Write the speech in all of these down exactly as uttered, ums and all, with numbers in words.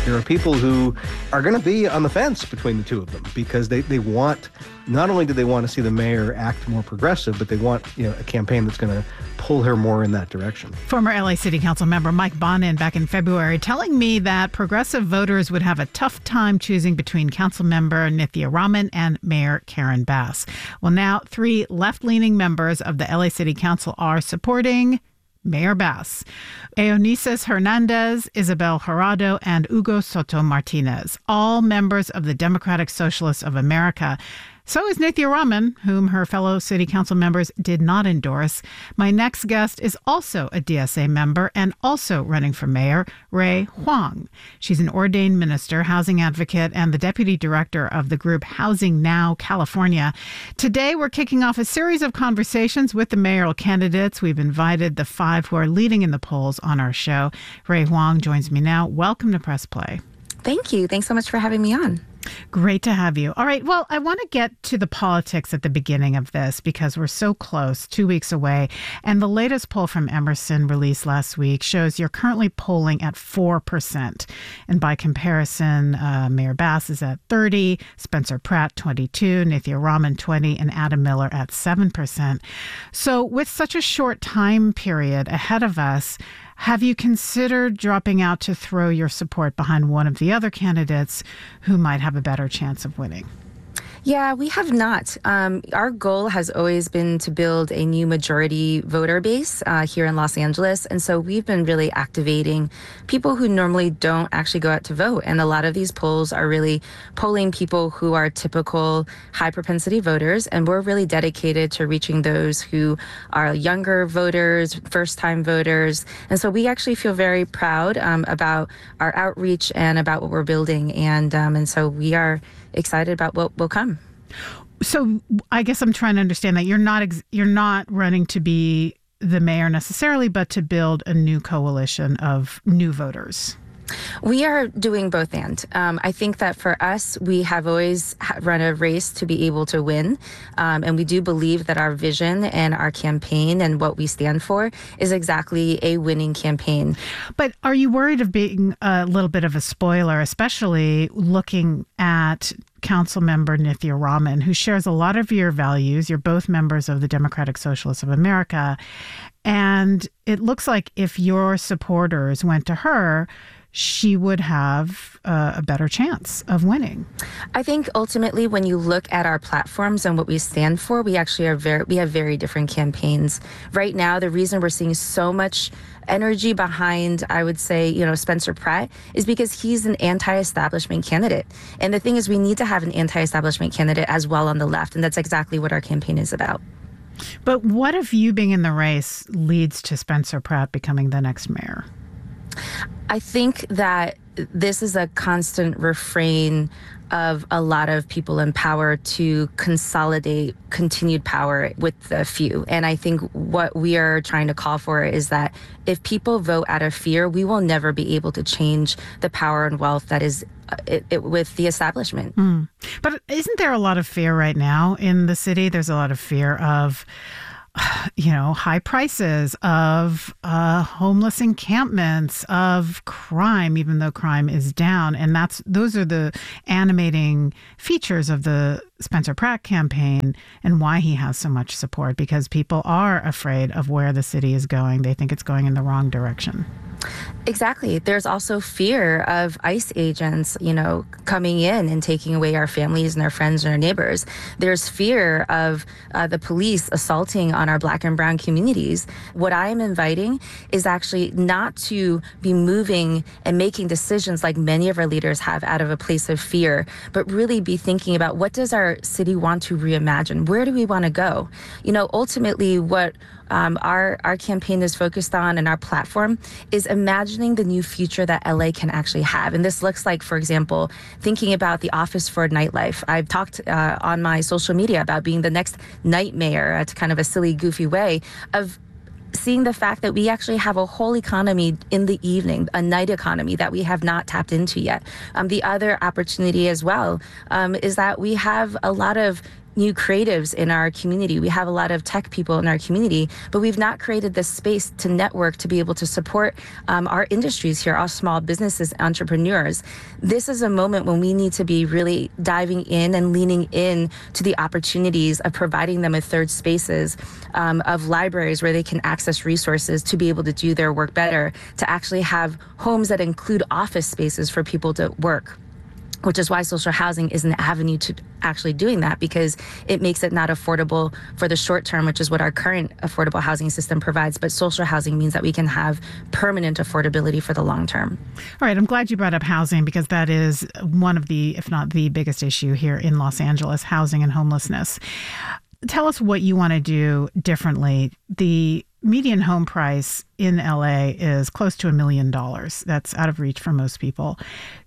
There are people who are going to be on the fence between the two of them because they, they want, not only do they want to see the mayor act more progressive, but they want, you know, a campaign that's going to pull her more in that direction. Former L A City Council member Mike Bonin back in February telling me that progressive voters would have a tough time choosing between Council member Nithya Raman and Mayor Karen Bass. Well, now three left-leaning members of the L A City Council are supporting Mayor Bass. Eunices Hernandez, Isabel Jurado, and Hugo Soto Martinez, all members of the Democratic Socialists of America. So is Nithya Raman, whom her fellow city council members did not endorse. My next guest is also a D S A member and also running for mayor, Ray Huang. She's an ordained minister, housing advocate, and the deputy director of the group Housing Now California. Today, we're kicking off a series of conversations with the mayoral candidates. We've invited the five who are leading in the polls on our show. Ray Huang joins me now. Welcome to Press Play. Thank you. Thanks so much for having me on. Great to have you. All right. Well, I want to get to the politics at the beginning of this because we're so close, two weeks away. And the latest poll from Emerson released last week shows you're currently polling at four percent. And by comparison, uh, Mayor Bass is at thirty, Spencer Pratt twenty-two, Nithya Raman twenty, and Adam Miller at seven percent. So with such a short time period ahead of us, have you considered dropping out to throw your support behind one of the other candidates who might have a better chance of winning? Yeah, we have not. Um, our goal has always been to build a new majority voter base uh, here in Los Angeles. And so we've been really activating people who normally don't actually go out to vote. And a lot of these polls are really polling people who are typical high propensity voters. And we're really dedicated to reaching those who are younger voters, first time voters. And so we actually feel very proud um, about our outreach and about what we're building. And, um, and so we are excited about what will come. So I guess I'm trying to understand that you're not ex- you're not running to be the mayor necessarily, but to build a new coalition of new voters. We are doing both and. Um, I think that for us, we have always run a race to be able to win. Um, and we do believe that our vision and our campaign and what we stand for is exactly a winning campaign. But are you worried of being a little bit of a spoiler, especially looking at Council member Nithya Raman, who shares a lot of your values? You're both members of the Democratic Socialists of America. And it looks like if your supporters went to her, she would have uh, a better chance of winning. I think ultimately when you look at our platforms and what we stand for, we actually are very, we have very different campaigns. Right now, the reason we're seeing so much energy behind, I would say, you know, Spencer Pratt is because he's an anti-establishment candidate. And the thing is, we need to have an anti-establishment candidate as well on the left. And that's exactly what our campaign is about. But what if you being in the race leads to Spencer Pratt becoming the next mayor? I think that this is a constant refrain of a lot of people in power to consolidate continued power with the few. And I think what we are trying to call for is that if people vote out of fear, we will never be able to change the power and wealth that is uh, it, it, with the establishment. Mm. But isn't there a lot of fear right now in the city? There's a lot of fear of you know, high prices, of uh, homeless encampments, of crime, even though crime is down. And that's those are the animating features of the Spencer Pratt campaign and why he has so much support, because people are afraid of where the city is going. They think it's going in the wrong direction. Exactly. There's also fear of ICE agents, you know, coming in and taking away our families and our friends and our neighbors. There's fear of uh, the police assaulting on our Black and brown communities. What I am inviting is actually not to be moving and making decisions like many of our leaders have out of a place of fear, but really be thinking about what does our city want to reimagine? Where do we want to go? You know, ultimately what Um, our our campaign is focused on, and our platform is imagining the new future that L A can actually have. And this looks like, for example, thinking about the Office for Nightlife. I've talked uh, on my social media about being the next night mayor. It's kind of a silly, goofy way of seeing the fact that we actually have a whole economy in the evening, a night economy that we have not tapped into yet. Um, the other opportunity as well um, is that we have a lot of new creatives in our community. We have a lot of tech people in our community, but we've not created this space to network to be able to support um, our industries here, our small businesses, entrepreneurs. This is a moment when we need to be really diving in and leaning in to the opportunities of providing them with third spaces, um, of libraries where they can access resources to be able to do their work better, to actually have homes that include office spaces for people to work, which is why social housing is an avenue to actually doing that, because it makes it not affordable for the short term, which is what our current affordable housing system provides. But social housing means that we can have permanent affordability for the long term. All right. I'm glad you brought up housing, because that is one of the, if not the biggest issue here in Los Angeles, housing and homelessness. Tell us what you want to do differently. The median home price in L A is close to a million dollars. That's out of reach for most people.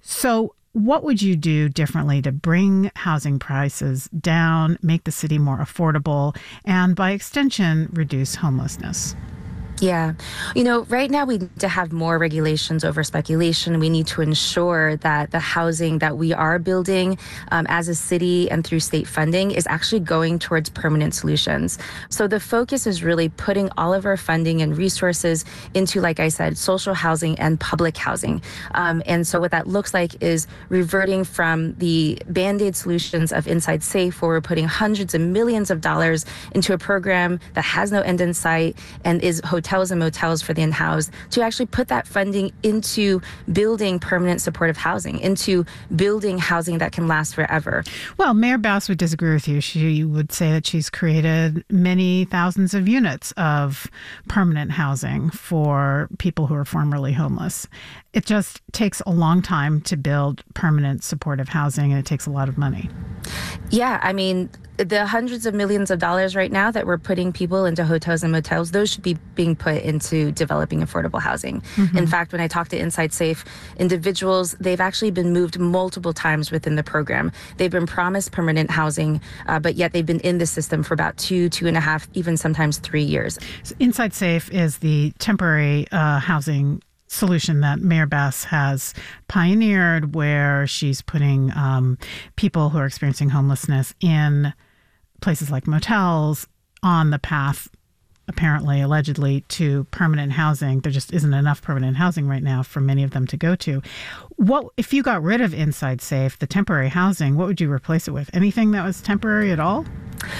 So what would you do differently to bring housing prices down, make the city more affordable, and by extension, reduce homelessness? Yeah. You know, right now we need to have more regulations over speculation. We need to ensure that the housing that we are building um, as a city and through state funding is actually going towards permanent solutions. So the focus is really putting all of our funding and resources into, like I said, social housing and public housing. Um, and so what that looks like is reverting from the Band-Aid solutions of Inside Safe, where we're putting hundreds of millions of dollars into a program that has no end in sight and is hotel hotels and motels for the unhoused, to actually put that funding into building permanent supportive housing, into building housing that can last forever. Well, Mayor Bass would disagree with you. She would say that she's created many thousands of units of permanent housing for people who are formerly homeless. It just takes a long time to build permanent supportive housing, and it takes a lot of money. Yeah, I mean, the hundreds of millions of dollars right now that we're putting people into hotels and motels, those should be being put into developing affordable housing. Mm-hmm. In fact, when I talk to Inside Safe individuals, they've actually been moved multiple times within the program. They've been promised permanent housing, uh, but yet they've been in the system for about two, two and a half, even sometimes three years. So Inside Safe is the temporary uh, housing solution that Mayor Bass has pioneered, where she's putting um, people who are experiencing homelessness in places like motels on the path, apparently, allegedly, to permanent housing. There just isn't enough permanent housing right now for many of them to go to. What if you got rid of Inside Safe, the temporary housing, what would you replace it with? Anything that was temporary at all?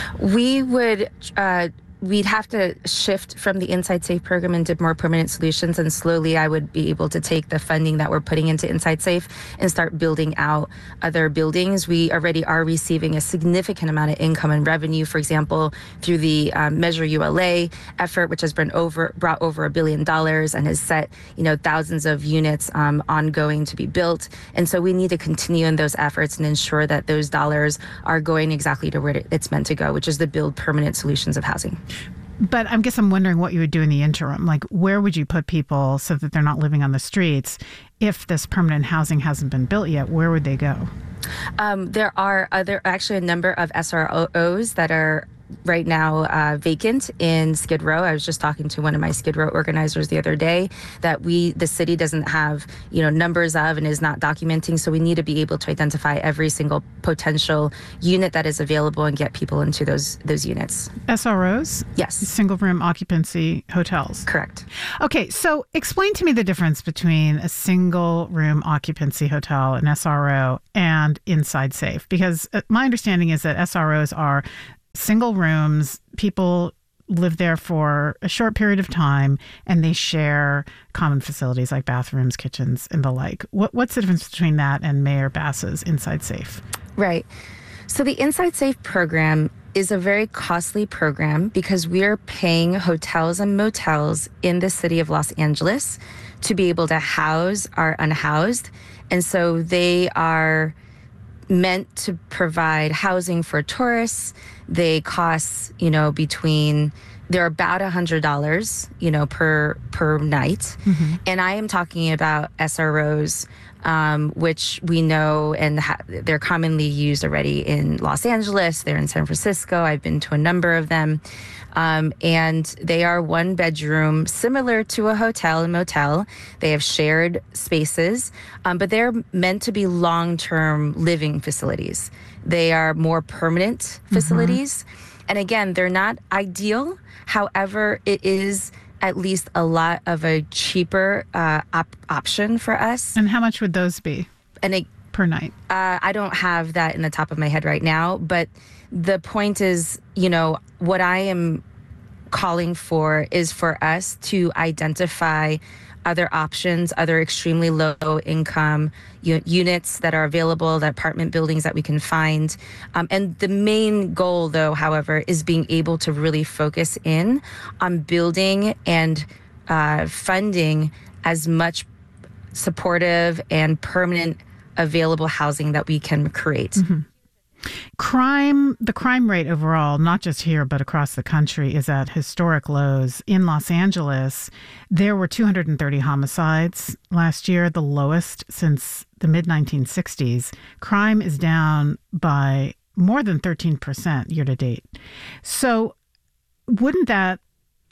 We would... Uh, We'd have to shift from the Inside Safe program into more permanent solutions, and slowly I would be able to take the funding that we're putting into Inside Safe and start building out other buildings. We already are receiving a significant amount of income and revenue, for example, through the um, Measure U L A effort, which has been over brought over a billion dollars and has set, you know, thousands of units um, ongoing to be built. And so we need to continue in those efforts and ensure that those dollars are going exactly to where it's meant to go, which is to build permanent solutions of housing. But I guess I'm wondering what you would do in the interim. Like, where would you put people so that they're not living on the streets? If this permanent housing hasn't been built yet, where would they go? Um, there are other, actually a number of S R Os that are right now uh, vacant in Skid Row. I was just talking to one of my Skid Row organizers the other day that we, the city doesn't have, you know, numbers of and is not documenting. So we need to be able to identify every single potential unit that is available and get people into those those units. S R Os? Yes. Single room occupancy hotels? Correct. Okay, so explain to me the difference between a single room occupancy hotel, an S R O, and Inside Safe. Because my understanding is that S R Os are single rooms, people live there for a short period of time, and they share common facilities like bathrooms, kitchens, and the like. What, what's the difference between that and Mayor Bass's Inside Safe? Right. So the Inside Safe program is a very costly program because we're paying hotels and motels in the city of Los Angeles to be able to house our unhoused. And so they are meant to provide housing for tourists. They cost, you know, between, they're about one hundred dollars, you know, per per night. Mm-hmm. And I am talking about S R Os um, which we know and ha- they're commonly used already in Los Angeles. They're in San Francisco. I've been to a number of them. Um, and they are one bedroom, similar to a hotel and motel. They have shared spaces, um, but they're meant to be long-term living facilities. They are more permanent facilities. Mm-hmm. And again, they're not ideal. However, it is at least a lot of a cheaper uh, op- option for us. And how much would those be and it, per night? Uh, I don't have that in the top of my head right now, but the point is, you know, what I am calling for is for us to identify other options, other extremely low income u- units that are available, the apartment buildings that we can find. Um, and the main goal, though, however, is being able to really focus in on building and uh, funding as much supportive and permanent available housing that we can create. Mm-hmm. Crime, the crime rate overall, not just here, but across the country, is at historic lows. In Los Angeles, there were two hundred thirty homicides last year, the lowest since the mid nineteen sixties. Crime is down by more than thirteen percent year to date. So wouldn't that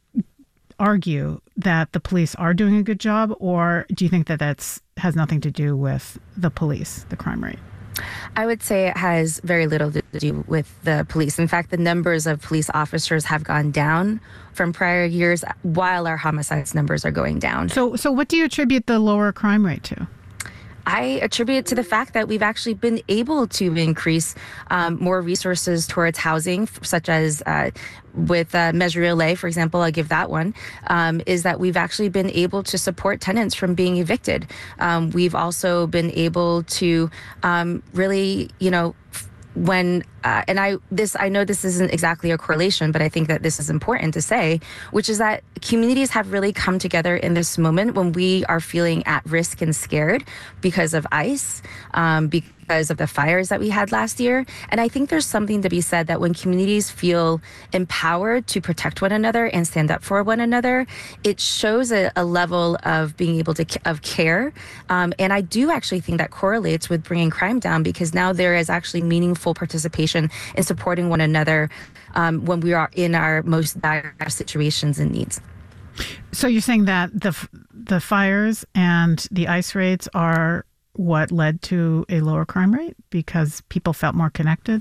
argue that the police are doing a good job, or do you think that that's has nothing to do with the police, the crime rate? I would say it has very little to do with the police. In fact, the numbers of police officers have gone down from prior years while our homicides numbers are going down. So, so what do you attribute the lower crime rate to? I attribute it to the fact that we've actually been able to increase um, more resources towards housing, such as uh, with uh, Measure L A, for example, I'll give that one, um, is that we've actually been able to support tenants from being evicted. Um, we've also been able to um, really, you know, when uh, and I this I know this isn't exactly a correlation, but I think that this is important to say, which is that communities have really come together in this moment when we are feeling at risk and scared because of ICE, um, because of the fires that we had last year. And I think there's something to be said that when communities feel empowered to protect one another and stand up for one another, it shows a, a level of being able to of care. Um, and I do actually think that correlates with bringing crime down, because now there is actually meaningful participation in supporting one another um, when we are in our most dire situations and needs. So you're saying that the the fires and the ICE raids are what led to a lower crime rate because people felt more connected?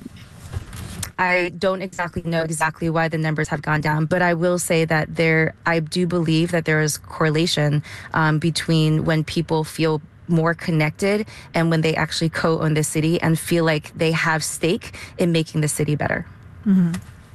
I don't exactly know exactly why the numbers have gone down, but I will say that there, I do believe that there is correlation um, between when people feel more connected and when they actually co-own the city and feel like they have stake in making the city better. Mm-hmm.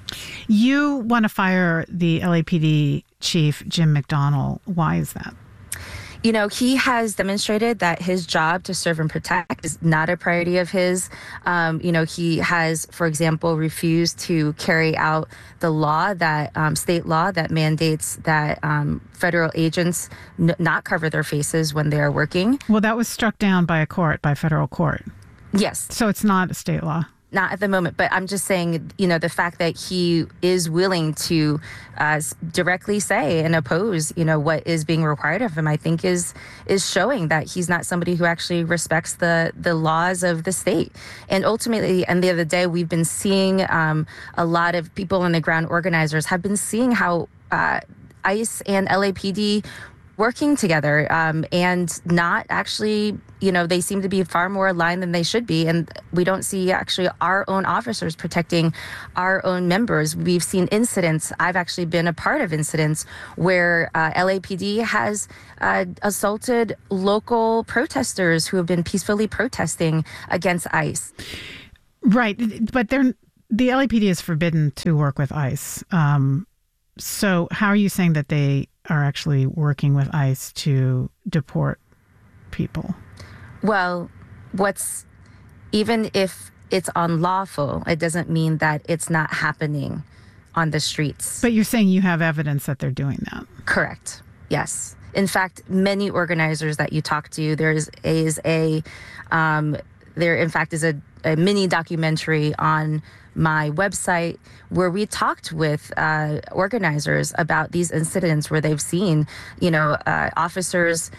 You want to fire the L A P D chief, Jim McDonnell. Why is that? You know, he has demonstrated that his job to serve and protect is not a priority of his. Um, you know, he has, for example, refused to carry out the law that um, state law that mandates that um, federal agents n- not cover their faces when they are working. Well, that was struck down by a court, by federal court. Yes. So it's not a state law. Not at the moment, but I'm just saying, you know, the fact that he is willing to uh, directly say and oppose, you know, what is being required of him, I think is is showing that he's not somebody who actually respects the the laws of the state. And ultimately, and the other day, we've been seeing um, a lot of people on the ground, organizers, have been seeing how uh, ICE and L A P D working together um, and not actually, you know, they seem to be far more aligned than they should be. And we don't see actually our own officers protecting our own members. We've seen incidents. I've actually been a part of incidents where uh, L A P D has uh, assaulted local protesters who have been peacefully protesting against ICE. Right. But they're, the L A P D is forbidden to work with ICE. Um, so how are you saying that they are actually working with ICE to deport people? Well, what's even if it's unlawful, it doesn't mean that it's not happening on the streets. But you're saying you have evidence that they're doing that. Correct. Yes. In fact, many organizers that you talk to, there is, is a, um, there in fact is a, a mini documentary on my website where we talked with uh, organizers about these incidents where they've seen, you know, uh, officers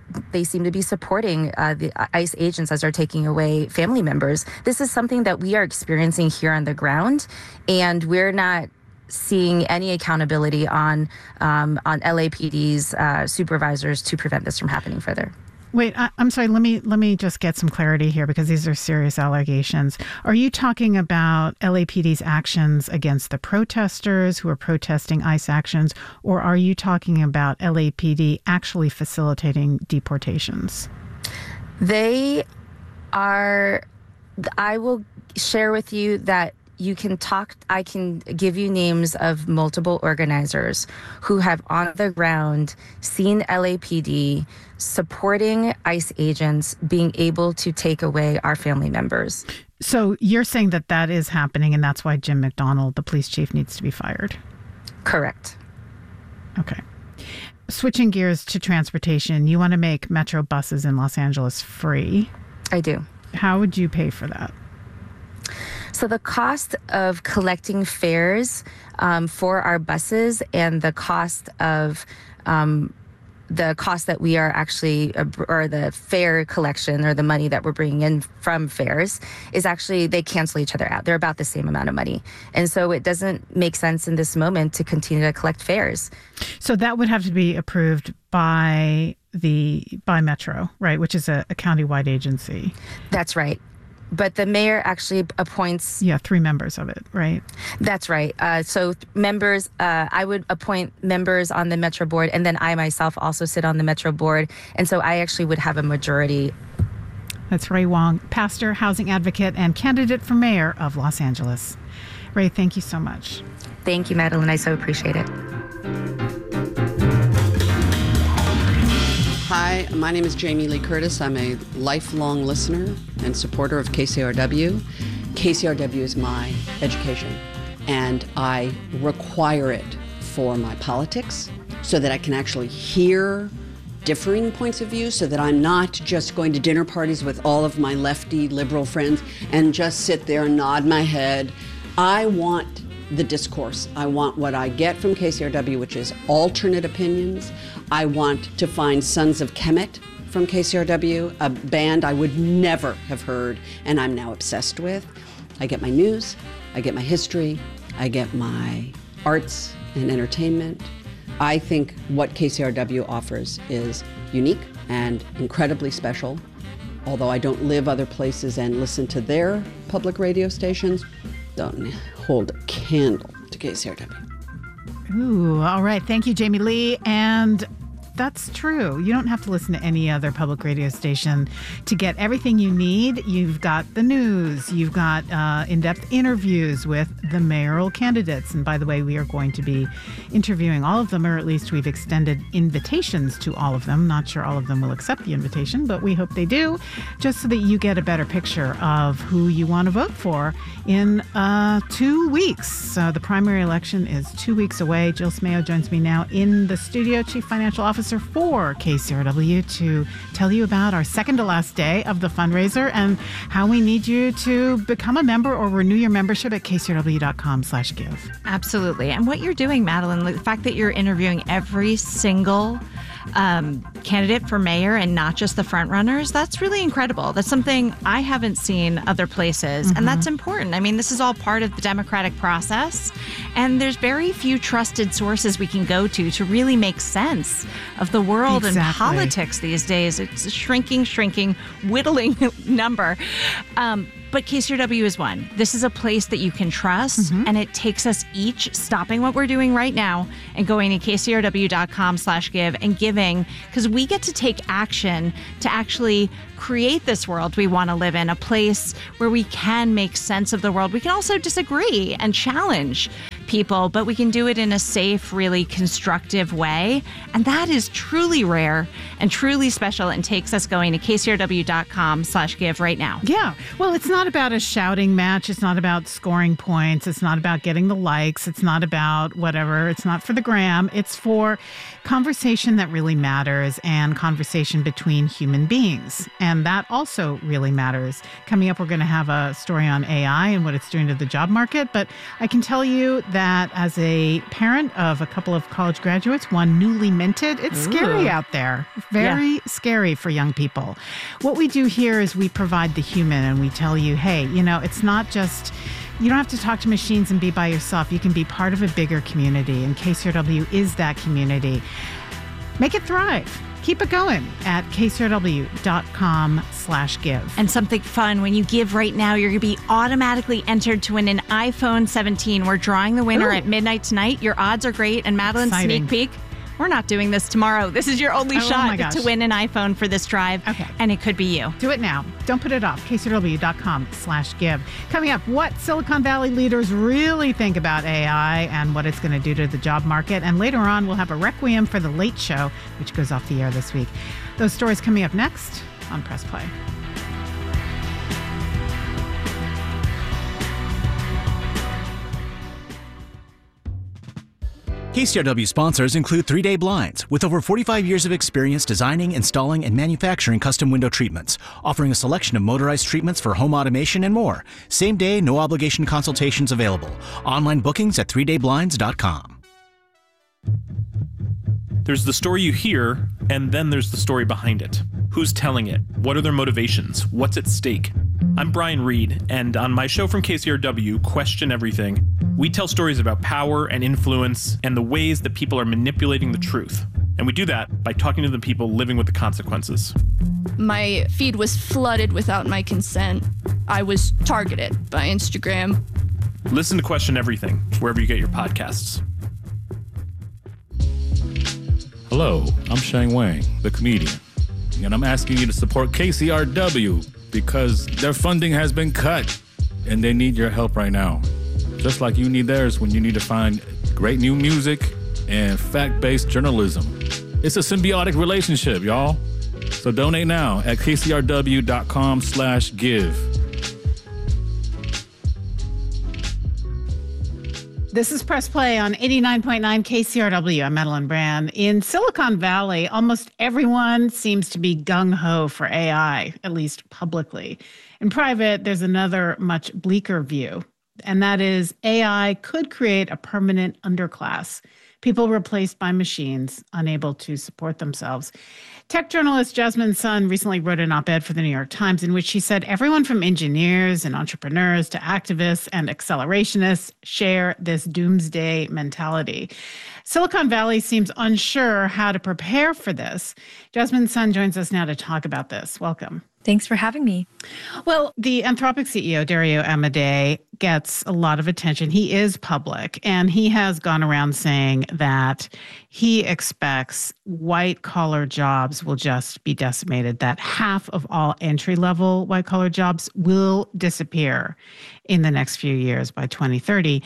they seem to be supporting uh, the ICE agents as they're taking away family members. This is something that we are experiencing here on the ground, and we're not seeing any accountability on um, on L A P D's uh, supervisors to prevent this from happening further. Wait, I, I'm sorry. Let me let me just get some clarity here, because these are serious allegations. Are you talking about L A P D's actions against the protesters who are protesting ICE actions, or are you talking about L A P D actually facilitating deportations? They are. I will share with you that you can talk, I can give you names of multiple organizers who have on the ground seen L A P D supporting ICE agents being able to take away our family members. So you're saying that that is happening, and that's why Jim McDonnell, the police chief, needs to be fired? Correct. Okay. Switching gears to transportation, you want to make Metro buses in Los Angeles free. I do. How would you pay for that? So the cost of collecting fares um, for our buses and the cost of um, the cost that we are actually, uh, or the fare collection or the money that we're bringing in from fares is actually, they cancel each other out. They're about the same amount of money. And so it doesn't make sense in this moment to continue to collect fares. So that would have to be approved by the, by Metro, right? Which is a, a countywide agency. That's right. But the mayor actually appoints... Yeah, three members of it, right? That's right. Uh, so members, uh, I would appoint members on the Metro board, and then I myself also sit on the Metro board. And so I actually would have a majority. That's Ray Wong, pastor, housing advocate, and candidate for mayor of Los Angeles. Ray, thank you so much. Thank you, Madeline. I so appreciate it. Hi, my name is Jamie Lee Curtis. I'm a lifelong listener and supporter of K C R W. K C R W is my education, and I require it for my politics so that I can actually hear differing points of view, so that I'm not just going to dinner parties with all of my lefty liberal friends and just sit there and nod my head. I want the discourse. I want what I get from K C R W, which is alternate opinions. I want to find Sons of Kemet from K C R W, a band I would never have heard and I'm now obsessed with. I get my news, I get my history, I get my arts and entertainment. I think what K C R W offers is unique and incredibly special. Although I don't live other places and listen to their public radio stations, don't hold a candle to K C R W. Ooh, all right. Thank you, Jamie Lee. And that's true. You don't have to listen to any other public radio station to get everything you need. You've got the news. You've got uh, in-depth interviews with the mayoral candidates. And by the way, we are going to be interviewing all of them, or at least we've extended invitations to all of them. Not sure all of them will accept the invitation, but we hope they do, just so that you get a better picture of who you want to vote for in uh, two weeks. So the primary election is two weeks away. Jill Smayo joins me now in the studio, Chief Financial Officer for K C R W, to tell you about our second to last day of the fundraiser and how we need you to become a member or renew your membership at k c r w dot com slash give. Absolutely. And what you're doing, Madeline, the fact that you're interviewing every single um, candidate for mayor and not just the front runners, that's really incredible. That's something I haven't seen other places. Mm-hmm. And that's important. I mean, this is all part of the democratic process. And there's very few trusted sources we can go to to really make sense of the world exactly. and politics these days. It's a shrinking, shrinking, whittling number. Um, But K C R W is one. This is a place that you can trust, mm-hmm. and it takes us each stopping what we're doing right now and going to k c r w dot com slash give and giving, because we get to take action to actually create this world we want to live in, a place where we can make sense of the world. We can also disagree and challenge people, but we can do it in a safe, really constructive way. And that is truly rare and truly special, and takes us going to k c r w dot com slash give right now. Yeah. Well, it's not about a shouting match. It's not about scoring points. It's not about getting the likes. It's not about whatever. It's not for the gram. It's for conversation that really matters, and conversation between human beings. And that also really matters. Coming up, we're going to have a story on A I and what it's doing to the job market. But I can tell you that as a parent of a couple of college graduates, one newly minted, it's Ooh. scary out there. Very yeah. scary for young people. What we do here is we provide the human and we tell you, hey, you know, it's not just... You don't have to talk to machines and be by yourself. You can be part of a bigger community, and K C R W is that community. Make it thrive. Keep it going at K C R W dot com slash give. And something fun, when you give right now, you're going to be automatically entered to win an iPhone seventeen. We're drawing the winner Ooh. at midnight tonight. Your odds are great. And Madeline, Exciting. sneak peek. We're not doing this tomorrow. This is your only oh, shot oh to win an iPhone for this drive. Okay. And it could be you. Do it now. Don't put it off. K C R W dot com slash give. Coming up, what Silicon Valley leaders really think about A I and what it's going to do to the job market. And later on, we'll have a requiem for The Late Show, which goes off the air this week. Those stories coming up next on Press Play. K C R W sponsors include three day Blinds, with over forty-five years of experience designing, installing, and manufacturing custom window treatments, offering a selection of motorized treatments for home automation and more. Same day, no obligation consultations available. Online bookings at three day blinds dot com. There's the story you hear, and then there's the story behind it. Who's telling it? What are their motivations? What's at stake? I'm Brian Reed, and on my show from K C R W, Question Everything, we tell stories about power and influence and the ways that people are manipulating the truth. And we do that by talking to the people living with the consequences. My feed was flooded without my consent. I was targeted by Instagram. Listen to Question Everything, wherever you get your podcasts. Hello, I'm Shane Wang, the comedian, and I'm asking you to support K C R W because their funding has been cut and they need your help right now. Just like you need theirs when you need to find great new music and fact-based journalism. It's a symbiotic relationship, y'all. So donate now at K C R W dot com slash give. This is Press Play on eighty-nine point nine K C R W. I'm Madeline Brand. In Silicon Valley, almost everyone seems to be gung-ho for A I, at least publicly. In private, there's another much bleaker view, and that is A I could create a permanent underclass, people replaced by machines, unable to support themselves. Tech journalist Jasmine Sun recently wrote an op-ed for the New York Times in which she said everyone from engineers and entrepreneurs to activists and accelerationists share this doomsday mentality. Silicon Valley seems unsure how to prepare for this. Jasmine Sun joins us now to talk about this. Welcome. Thanks for having me. Well, the Anthropic C E O, Dario Amodei, gets a lot of attention. He is public, and he has gone around saying that he expects white-collar jobs will just be decimated, that half of all entry-level white-collar jobs will disappear in the next few years by twenty thirty.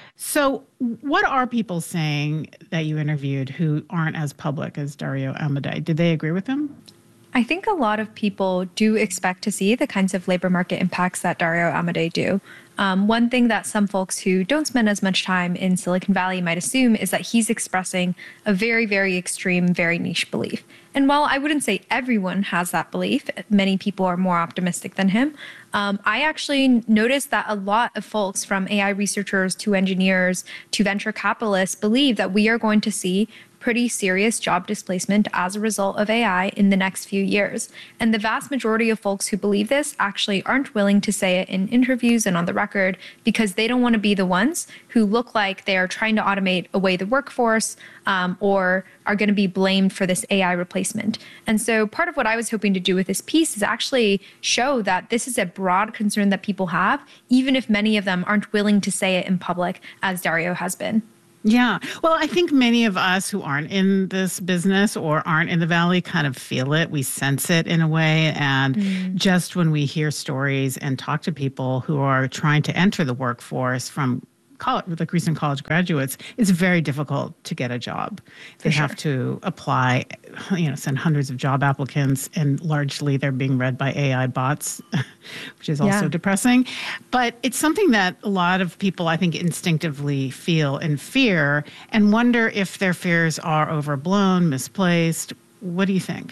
So what are people saying that you interviewed who aren't as public as Dario Amodei? Did they agree with him? I think a lot of people do expect to see the kinds of labor market impacts that Dario Amodei do. Um, one thing that some folks who don't spend as much time in Silicon Valley might assume is that he's expressing a very, very extreme, very niche belief. And while I wouldn't say everyone has that belief, many people are more optimistic than him, um, I actually noticed that a lot of folks, from A I researchers to engineers to venture capitalists, believe that we are going to see pretty serious job displacement as a result of A I in the next few years. And the vast majority of folks who believe this actually aren't willing to say it in interviews and on the record because they don't want to be the ones who look like they are trying to automate away the workforce um, or are going to be blamed for this A I replacement. And so part of what I was hoping to do with this piece is actually show that this is a broad concern that people have, even if many of them aren't willing to say it in public, as Dario has been. Yeah. Well, I think many of us who aren't in this business or aren't in the Valley kind of feel it. We sense it in a way. And mm. just when we hear stories and talk to people who are trying to enter the workforce from college, like recent college graduates, it's very difficult to get a job. They sure. have to apply, you know, send hundreds of job applicants, and largely they're being read by A I bots, which is also yeah. depressing. But it's something that a lot of people, I think, instinctively feel and fear and wonder if their fears are overblown, misplaced. What do you think?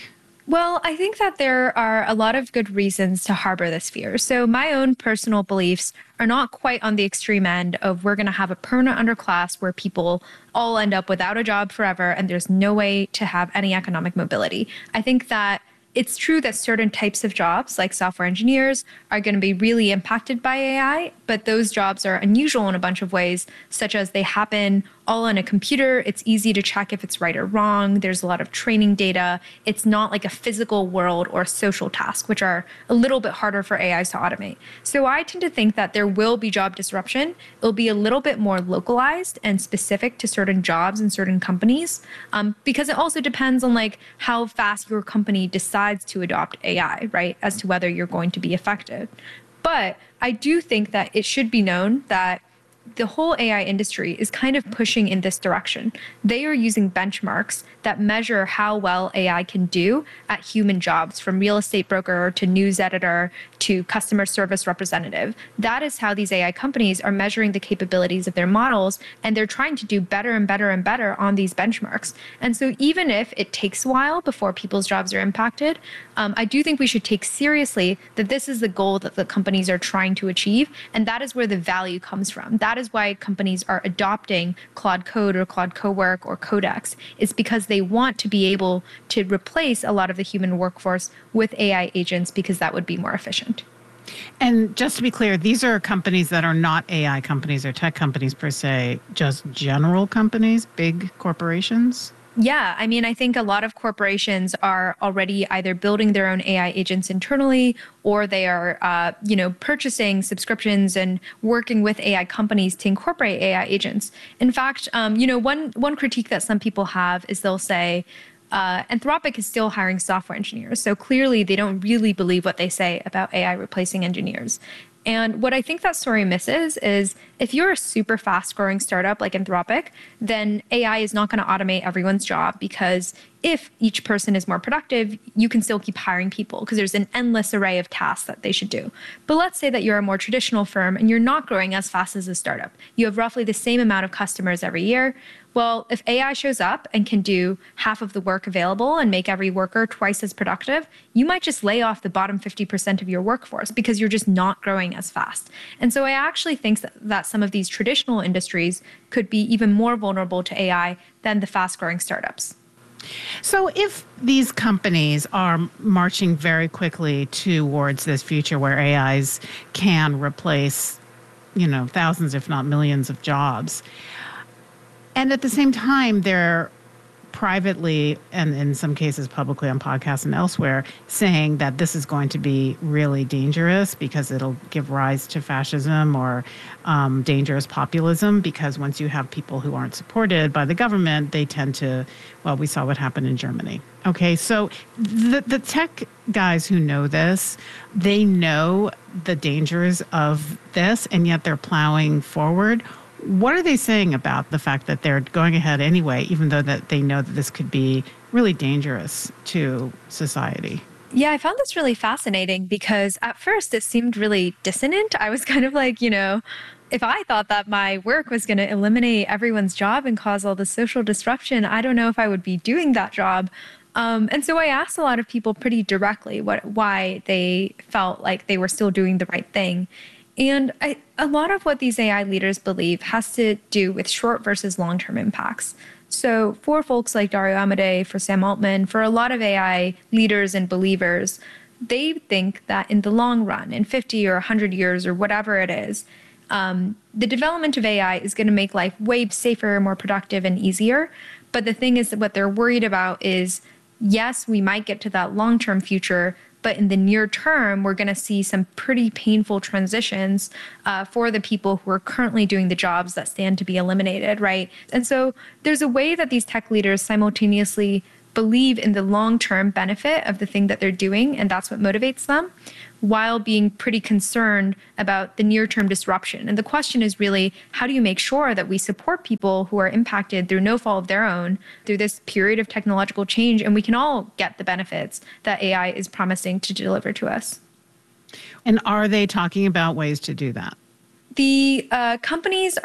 Well, I think that there are a lot of good reasons to harbor this fear. So my own personal beliefs are not quite on the extreme end of we're going to have a permanent underclass where people all end up without a job forever and there's no way to have any economic mobility. I think that it's true that certain types of jobs, like software engineers, are going to be really impacted by A I, but those jobs are unusual in a bunch of ways, such as they happen all on a computer. It's easy to check if it's right or wrong. There's a lot of training data. It's not like a physical world or a social task, which are a little bit harder for A Is to automate. So I tend to think that there will be job disruption. It'll be a little bit more localized and specific to certain jobs and certain companies, um, because it also depends on like how fast your company decides to adopt A I, right, as to whether you're going to be effective. But I do think that it should be known that the whole A I industry is kind of pushing in this direction. They are using benchmarks that measure how well A I can do at human jobs, from real estate broker to news editor to customer service representative. That is how these A I companies are measuring the capabilities of their models, and they're trying to do better and better and better on these benchmarks. And so even if it takes a while before people's jobs are impacted, um, I do think we should take seriously that this is the goal that the companies are trying to achieve, and that is where the value comes from. That is why companies are adopting Claude Code or Claude Cowork or Codex. It's because they want to be able to replace a lot of the human workforce with A I agents because that would be more efficient. And just to be clear, these are companies that are not A I companies or tech companies per se, just general companies, big corporations? Yeah, I mean, I think a lot of corporations are already either building their own A I agents internally, or they are, uh, you know, purchasing subscriptions and working with A I companies to incorporate A I agents. In fact, um, you know, one one critique that some people have is they'll say, uh, Anthropic is still hiring software engineers. So clearly, they don't really believe what they say about A I replacing engineers. And what I think that story misses is if you're a super fast growing startup like Anthropic, then A I is not going to automate everyone's job, because if each person is more productive, you can still keep hiring people because there's an endless array of tasks that they should do. But let's say that you're a more traditional firm and you're not growing as fast as a startup. You have roughly the same amount of customers every year. Well, if A I shows up and can do half of the work available and make every worker twice as productive, you might just lay off the bottom fifty percent of your workforce because you're just not growing as fast. And so I actually think that, that some of these traditional industries could be even more vulnerable to A I than the fast-growing startups. So if these companies are marching very quickly towards this future where A Is can replace, you know, thousands, if not millions of jobs, and at the same time, they're privately, and in some cases publicly on podcasts and elsewhere, saying that this is going to be really dangerous because it'll give rise to fascism or um, dangerous populism, because once you have people who aren't supported by the government, they tend to, well, we saw what happened in Germany. Okay, so the, the tech guys who know this, they know the dangers of this, and yet they're plowing forward. What are they saying about the fact that they're going ahead anyway, even though that they know that this could be really dangerous to society? Yeah, I found this really fascinating because at first it seemed really dissonant. I was kind of like, you know, if I thought that my work was going to eliminate everyone's job and cause all the social disruption, I don't know if I would be doing that job. Um, and so I asked a lot of people pretty directly what why they felt like they were still doing the right thing. And I, a lot of what these A I leaders believe has to do with short versus long-term impacts. So for folks like Dario Amodei, for Sam Altman, for a lot of A I leaders and believers, they think that in the long run, in fifty or one hundred years or whatever it is, um, the development of A I is going to make life way safer, more productive, and easier. But the thing is that what they're worried about is, yes, we might get to that long-term future, but in the near term, we're going to see some pretty painful transitions uh, for the people who are currently doing the jobs that stand to be eliminated, right? And so there's a way that these tech leaders simultaneously believe in the long-term benefit of the thing that they're doing, and that's what motivates them, while being pretty concerned about the near-term disruption. And the question is really, how do you make sure that we support people who are impacted through no fault of their own through this period of technological change, and we can all get the benefits that A I is promising to deliver to us? And are they talking about ways to do that? The uh, companies are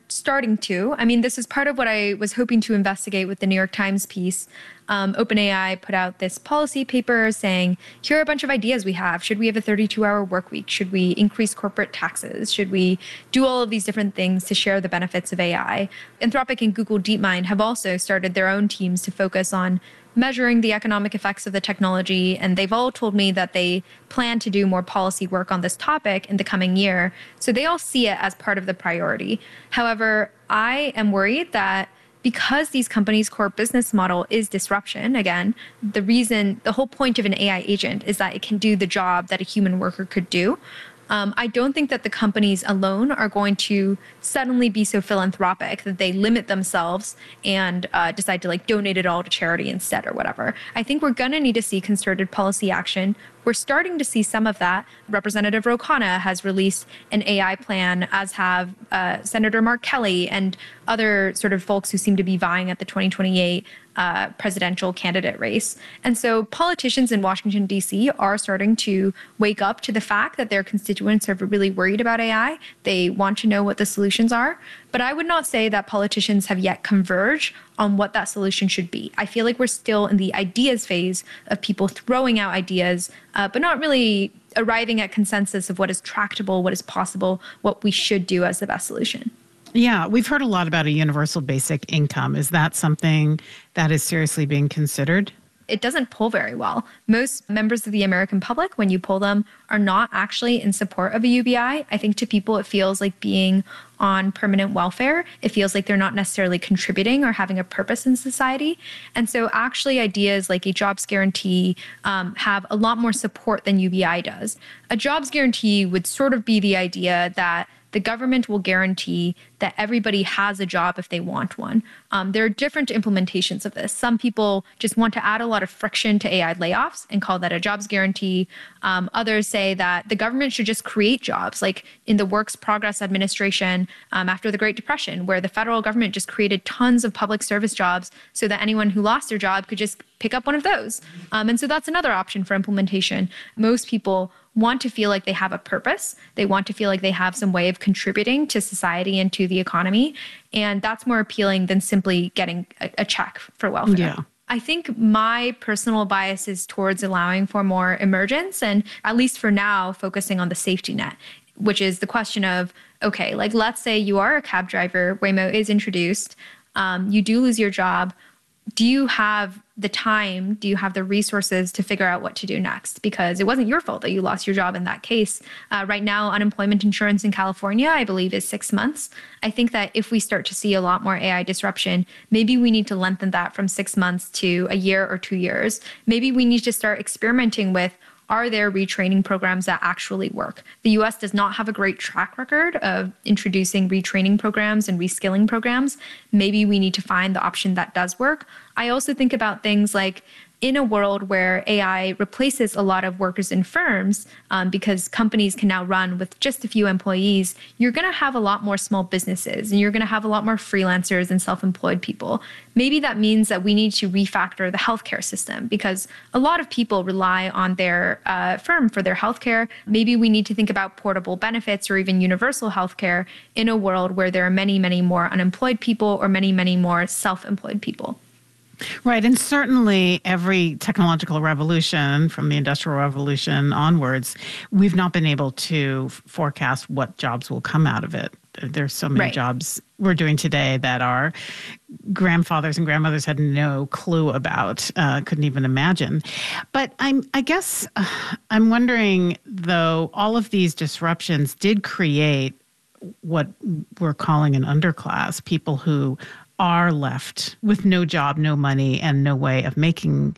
starting to. I mean, this is part of what I was hoping to investigate with the New York Times piece. Um, OpenAI put out this policy paper saying, here are a bunch of ideas we have. Should we have a thirty-two hour work week? Should we increase corporate taxes? Should we do all of these different things to share the benefits of A I? Anthropic and Google DeepMind have also started their own teams to focus on measuring the economic effects of the technology. And they've all told me that they plan to do more policy work on this topic in the coming year. So they all see it as part of the priority. However, I am worried that because these companies' core business model is disruption, again, the reason, the whole point of an A I agent is that it can do the job that a human worker could do. Um, I don't think that the companies alone are going to suddenly be so philanthropic that they limit themselves and uh, decide to like donate it all to charity instead or whatever. I think we're going to need to see concerted policy action. We're starting to see some of that. Representative Ro Khanna has released an A I plan, as have uh, Senator Mark Kelly and other sort of folks who seem to be vying at the twenty twenty-eight uh, presidential candidate race. And so politicians in Washington, D C are starting to wake up to the fact that their constituents are really worried about A I. They want to know what the solutions are. But I would not say that politicians have yet converged on what that solution should be. I feel like we're still in the ideas phase of people throwing out ideas, uh, but not really arriving at consensus of what is tractable, what is possible, what we should do as the best solution. Yeah, we've heard a lot about a universal basic income. Is that something that is seriously being considered? It doesn't poll very well. Most members of the American public, when you poll them, are not actually in support of a U B I. I think to people, it feels like being on permanent welfare. It feels like they're not necessarily contributing or having a purpose in society. And so actually ideas like a jobs guarantee um, have a lot more support than U B I does. A jobs guarantee would sort of be the idea that the government will guarantee that everybody has a job if they want one. Um, there are different implementations of this. Some people just want to add a lot of friction to A I layoffs and call that a jobs guarantee. Um, others say that the government should just create jobs, like in the Works Progress Administration um, after the Great Depression, where the federal government just created tons of public service jobs so that anyone who lost their job could just pick up one of those. Um, and so that's another option for implementation. Most people want to feel like they have a purpose. They want to feel like they have some way of contributing to society and to the economy. And that's more appealing than simply getting a, a check for welfare. Yeah. I think my personal bias is towards allowing for more emergence and, at least for now, focusing on the safety net, which is the question of, okay, like let's say you are a cab driver, Waymo is introduced, um, you do lose your job. Do you have the time, do you have the resources to figure out what to do next? Because it wasn't your fault that you lost your job in that case. Uh, right now, unemployment insurance in California, I believe, is six months. I think that if we start to see a lot more A I disruption, maybe we need to lengthen that from six months to a year or two years. Maybe we need to start experimenting with, are there retraining programs that actually work? The U S does not have a great track record of introducing retraining programs and reskilling programs. Maybe we need to find the option that does work. I also think about things like, in a world where A I replaces a lot of workers in firms, um, because companies can now run with just a few employees, you're going to have a lot more small businesses and you're going to have a lot more freelancers and self-employed people. Maybe that means that we need to refactor the healthcare system because a lot of people rely on their uh, firm for their healthcare. Maybe we need to think about portable benefits or even universal healthcare in a world where there are many, many more unemployed people or many, many more self-employed people. Right. And certainly every technological revolution from the Industrial Revolution onwards, we've not been able to forecast what jobs will come out of it. There's so many right. jobs we're doing today that our grandfathers and grandmothers had no clue about, uh, couldn't even imagine. But I'm, I guess uh, I'm wondering, though, all of these disruptions did create what we're calling an underclass, people who are left with no job, no money, and no way of making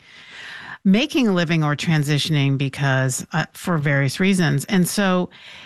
making a living or transitioning because uh, for various reasons. And so,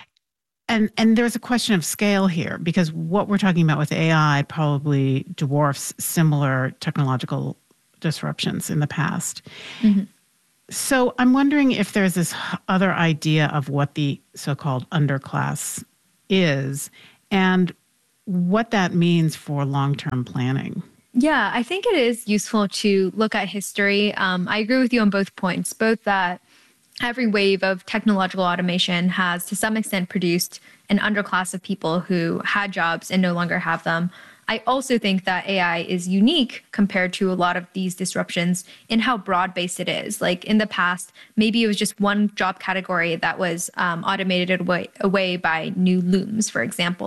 and and there's a question of scale here because what we're talking about with A I probably dwarfs similar technological disruptions in the past. Mm-hmm. So I'm wondering if there's this other idea of what the so-called underclass is and what that means for long-term planning. Yeah, I think it is useful to look at history. Um, I agree with you on both points, both that every wave of technological automation has to some extent produced an underclass of people who had jobs and no longer have them. I also think that A I is unique compared to a lot of these disruptions in how broad-based it is. Like in the past, maybe it was just one job category that was um, automated away, away by new looms, for example.